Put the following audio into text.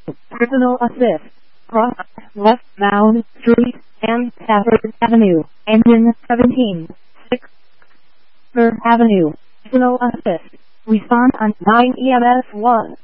Personal assist. Cross westbound street and Stafford Avenue. Engine 17. 6. Avenue. Personal assist. Respond on 9 EMS 1.